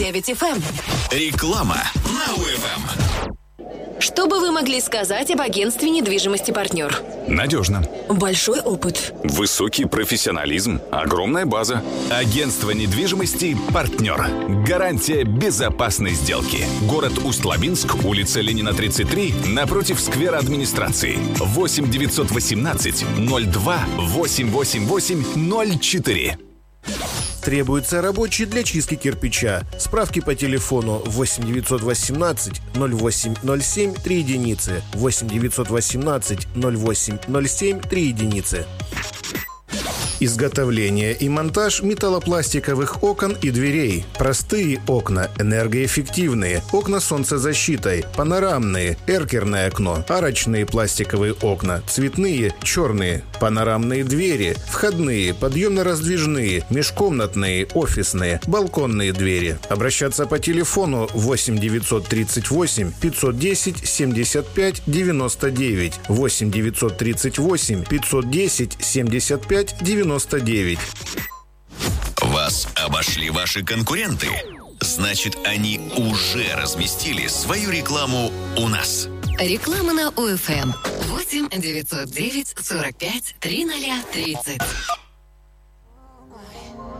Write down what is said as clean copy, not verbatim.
89 FM. Реклама на УФМ. Что бы вы могли сказать об агентстве недвижимости «Партнер»? Надежно. Большой опыт. Высокий профессионализм. Огромная база. Агентство недвижимости «Партнер». Гарантия безопасной сделки. Город Усть-Лабинск, улица Ленина, 33, напротив сквера администрации. 8 918 02 888 04. Требуется рабочий для чистки кирпича. Справки по телефону 8 918 0807 3 единицы. 8 918 0807 3 единицы. Изготовление и монтаж металлопластиковых окон и дверей. Простые окна, энергоэффективные, окна с солнцезащитой, панорамные, эркерное окно, арочные пластиковые окна, цветные, черные, панорамные двери, входные, подъемно-раздвижные, межкомнатные, офисные, балконные двери. Обращаться по телефону 8 938 510 75 99, 8 938 510 75 99. Вас обошли ваши конкуренты? Значит, они уже разместили свою рекламу у нас. Реклама на УФМ. 8 909 45 30 30.